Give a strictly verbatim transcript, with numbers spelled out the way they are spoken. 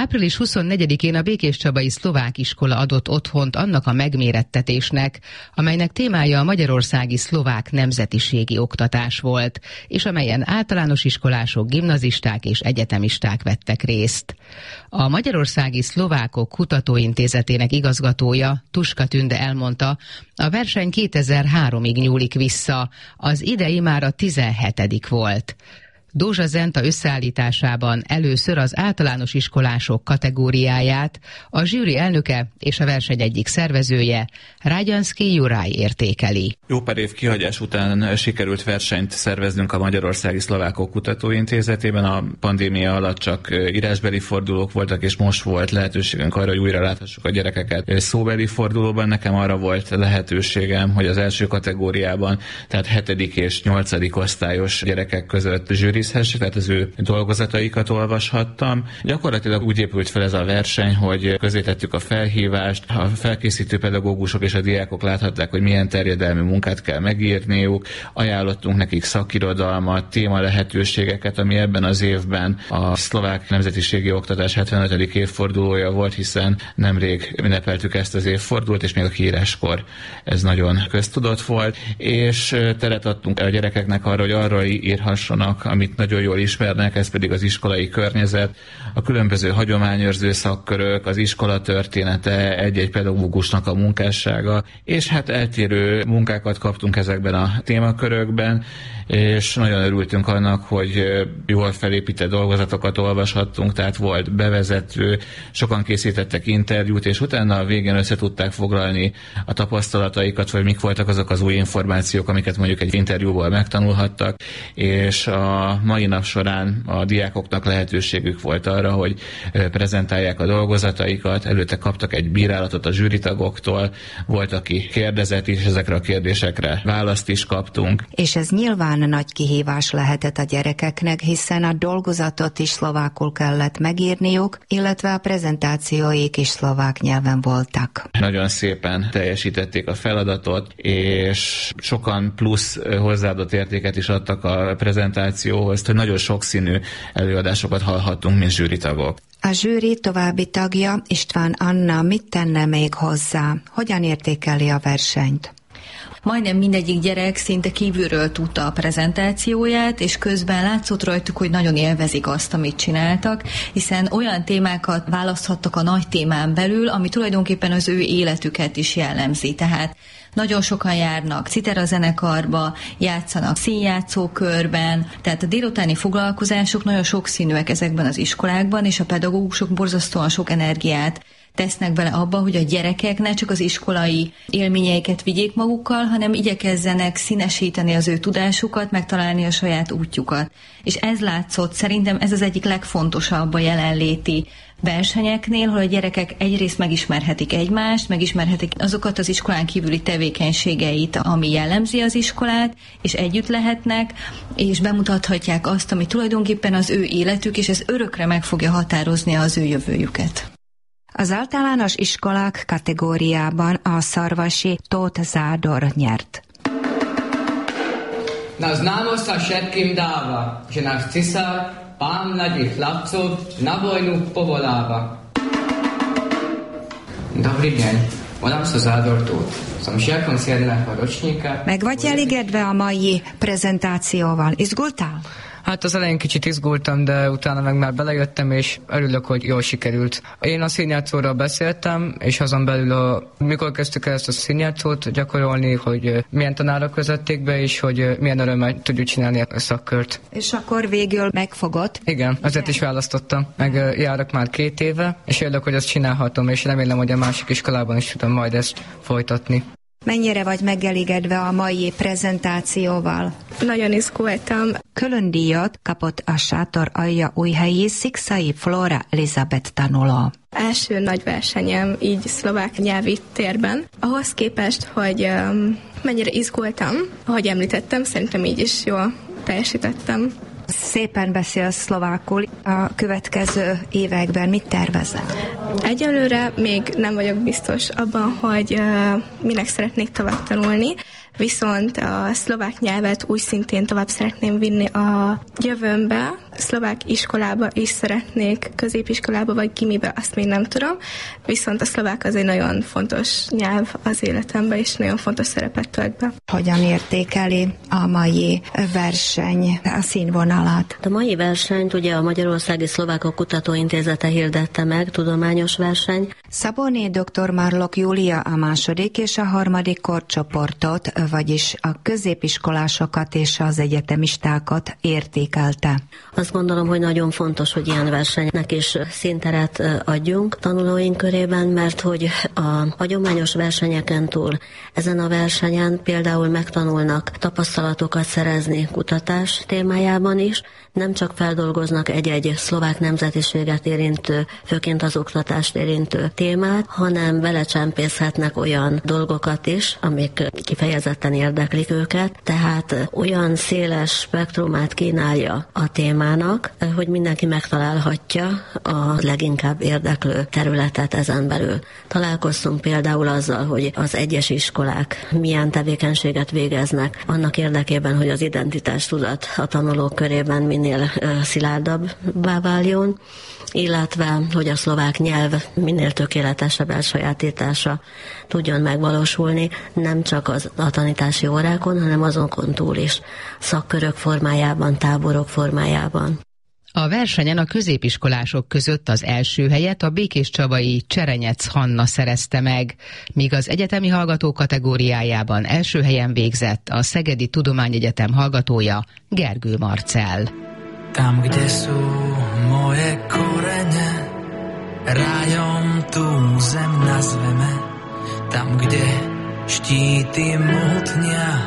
április huszonnegyedikén a Békéscsabai Szlovák Iskola adott otthont annak a megmérettetésnek, amelynek témája a magyarországi szlovák nemzetiségi oktatás volt, és amelyen általános iskolások, gimnazisták és egyetemisták vettek részt. A Magyarországi Szlovákok Kutatóintézetének igazgatója, Tuska Tünde elmondta, a verseny kétezer-háromig nyúlik vissza, az idei már a tizenhetedik volt. Dózsa Zenta összeállításában először az általános iskolások kategóriáját a zsűri elnöke és a verseny egyik szervezője, Rágyanszky Juraj értékeli. Jó pár év kihagyás után sikerült versenyt szerveznünk a Magyarországi Szlovákok Kutatóintézetében. A pandémia alatt csak írásbeli fordulók voltak, és most volt lehetőségünk arra, hogy újra láthassuk a gyerekeket szóbeli fordulóban. Nekem arra volt lehetőségem, hogy az első kategóriában, tehát hetedik és nyolcadik osztályos gyerekek között zsűri, tehát az ő dolgozataikat olvashattam. Gyakorlatilag úgy épült fel ez a verseny, hogy közzétettük a felhívást, a felkészítő pedagógusok és a diákok láthatták, hogy milyen terjedelmű munkát kell megírniuk, ajánlottunk nekik szakirodalmat, téma lehetőségeket, ami ebben az évben a szlovák nemzetiségi oktatás hetvenötödik évfordulója volt, hiszen nemrég ünnepeltük ezt az évfordulót, és még a kiíráskor ez nagyon köztudott volt, és teret adtunk a gyerekeknek arra, hogy arra írhassanak, amit nagyon jól ismernek, ez pedig az iskolai környezet, a különböző hagyományőrző szakkörök, az iskola története, egy-egy pedagógusnak a munkássága, és hát eltérő munkákat kaptunk ezekben a témakörökben, és nagyon örültünk annak, hogy jól felépített dolgozatokat olvashattunk, tehát volt bevezető, sokan készítettek interjút, és utána a végén össze tudták foglalni a tapasztalataikat, vagy mik voltak azok az új információk, amiket mondjuk egy interjúból megtanulhattak, és a mai nap során a diákoknak lehetőségük volt arra, hogy prezentálják a dolgozataikat, előtte kaptak egy bírálatot a zsűritagoktól, volt, aki kérdezett is, ezekre a kérdésekre választ is kaptunk. És ez nyilván nagy kihívás lehetett a gyerekeknek, hiszen a dolgozatot is szlovákul kellett megírniuk, illetve a prezentációik is szlovák nyelven voltak. Nagyon szépen teljesítették a feladatot, és sokan plusz hozzáadott értéket is adtak a prezentációhoz, hogy nagyon sokszínű előadásokat hallhattunk, mint zsűritagok. A zsűri további tagja, István Anna, mit tenne még hozzá? Hogyan értékeli a versenyt? Majdnem mindegyik gyerek szinte kívülről tudta a prezentációját, és közben látszott rajtuk, hogy nagyon élvezik azt, amit csináltak, hiszen olyan témákat választhattak a nagy témán belül, ami tulajdonképpen az ő életüket is jellemzi. Tehát nagyon sokan járnak citera zenekarba, játszanak színjátszókörben, tehát a délutáni foglalkozások nagyon sokszínűek ezekben az iskolákban, és a pedagógusok borzasztóan sok energiát tesznek bele abba, hogy a gyerekek ne csak az iskolai élményeiket vigyék magukkal, hanem igyekezzenek színesíteni az ő tudásukat, megtalálni a saját útjukat. És ez látszott, szerintem ez az egyik legfontosabb a jelenléti versenyeknél, hogy a gyerekek egyrészt megismerhetik egymást, megismerhetik azokat az iskolán kívüli tevékenységeit, ami jellemzi az iskolát, és együtt lehetnek, és bemutathatják azt, ami tulajdonképpen az ő életük, és ez örökre meg fogja határozni az ő jövőjüket. Az általános iskolák kategóriában a szarvasi Tóth Zádor nyert. Na známo sa všetkým dáva, že náš cisár, pán mladých chlapcov, na vojnu povoláva. Dobrý deň, volám sa Zádor Tóth. Som žiakom siedmeho ročníka. Meg vagy elégedve a mai prezentációval? Izgultál? Hát az elején kicsit izgultam, de utána meg már belejöttem, és örülök, hogy jól sikerült. Én a színjátszóról beszéltem, és azon belül, a, mikor kezdtük el ezt a színjátszót gyakorolni, hogy milyen tanárok vezették be, és hogy milyen örömmel tudjuk csinálni a szakkört. És akkor végül megfogott? Igen, azért is választottam. Meg járok már két éve, és örülök, hogy ezt csinálhatom, és remélem, hogy a másik iskolában is tudom majd ezt folytatni. Mennyire vagy megelégedve a mai prezentációval? Nagyon izgultam. Külön díjat kapott a Sátor alja újhelyi Szikszai Flóra Elizabeth tanuló. Első nagy versenyem így szlovák nyelvi térben. Ahhoz képest, hogy um, mennyire izgultam, ahogy említettem, szerintem így is jól teljesítettem. Szépen beszélsz szlovákul. A következő években mit tervezel? Egyelőre még nem vagyok biztos abban, hogy uh, minek szeretnék tovább tanulni, viszont a szlovák nyelvet úgy szintén tovább szeretném vinni a jövőmbe. Szlovák iskolába is szeretnék, középiskolába vagy gimibe, azt még nem tudom, viszont a szlovák az egy nagyon fontos nyelv az életemben, és nagyon fontos szerepet tölt be. Hogyan értékeli a mai verseny a színvonalat? A mai versenyt ugye a Magyarországi Szlovákok Kutatóintézete hirdette meg, tudományos verseny. Szabóné dr. Marlok Júlia a második és a harmadik korcsoportot, vagyis a középiskolásokat és az egyetemistákat értékelte. Azt gondolom, hogy nagyon fontos, hogy ilyen versenynek is színteret adjunk tanulóink körében, mert hogy a hagyományos versenyeken túl ezen a versenyen például megtanulnak tapasztalatokat szerezni kutatás témájában is, nem csak feldolgoznak egy-egy szlovák nemzetiséget érintő, főként az oktatást érintő témát, hanem belecsempészhetnek olyan dolgokat is, amik kifejezetten érdeklik őket, tehát olyan széles spektrumát kínálja a témának, hogy mindenki megtalálhatja a leginkább érdeklő területet ezen belül. Találkoztunk például azzal, hogy az egyes iskolák milyen tevékenységet végeznek annak érdekében, hogy az identitástudat a tanulók körében minél szilárdabbá váljon, illetve hogy a szlovák nyelv minél tökéletesebb elsajátítása tudjon megvalósulni, nem csak az, a tanítási órákon, hanem azokon túl is, szakkörök formájában, táborok formájában. A versenyen a középiskolások között az első helyet a békéscsabai Cserenyec Hanna szerezte meg, míg az egyetemi hallgató kategóriájában első helyen végzett a Szegedi Tudományegyetem hallgatója Gergő Marcell. Tam, kde sú moje korene, rájom tú zem nazveme. Tam, kde štíty mohutnia,